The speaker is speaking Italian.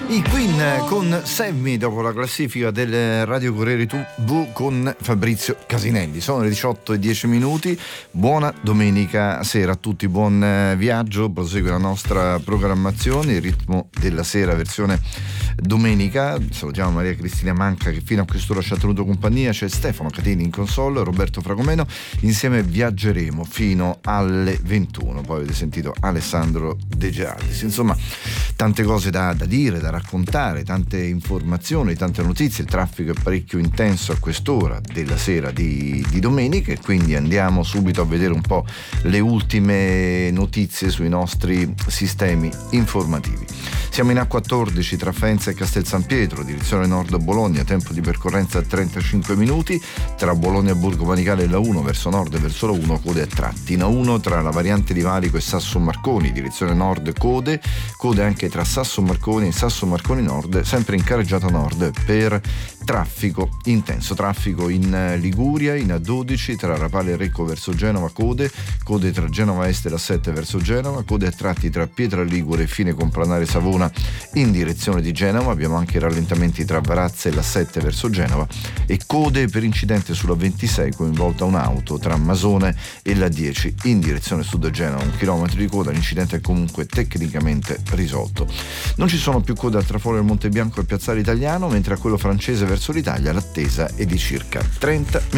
I Queen con Save Me dopo la classifica del Radio Corriere TV con Fabrizio Casinelli. Sono le 18:10. Buona domenica sera a tutti, buon viaggio. Prosegue la nostra programmazione, il ritmo della sera versione domenica. Salutiamo Maria Cristina Manca che fino a quest'ora ci ha tenuto compagnia. C'è Stefano Catini in console, Roberto Fragomeno. Insieme viaggeremo fino alle 21. Poi avete sentito Alessandro De Giardis. Insomma, tante cose da dire, da raccontare, tante informazioni, tante notizie. Il traffico è parecchio intenso a quest'ora della sera di domenica e quindi andiamo subito a vedere un po' le ultime notizie sui nostri sistemi informativi. Siamo in A14 tra Faenza e Castel San Pietro, direzione nord Bologna, tempo di percorrenza 35 minuti, tra Bologna e Borgo Panicale la 1 verso nord e verso la 1 code a tratti, in A1 tra la variante di Valico e Sasso Marconi, direzione nord code anche tra Sasso Marconi e Sasso Marconi Nord, sempre in carreggiata nord per traffico intenso. Traffico in Liguria, in A12 tra Rapale e Recco verso Genova, code tra Genova Est e la 7 verso Genova, code a tratti tra Pietra Ligure e Fine Complanare Savona in direzione di Genova. Abbiamo anche rallentamenti tra Varazze e la 7 verso Genova e code per incidente sulla 26 coinvolta un'auto tra Masone e la 10 in direzione sud Genova, 1 chilometro di coda. L'incidente è comunque tecnicamente risolto. Non ci sono più code al traforo del Monte Bianco e Piazzale Italiano, mentre a quello francese verso l'Italia l'attesa è di circa 30 minuti.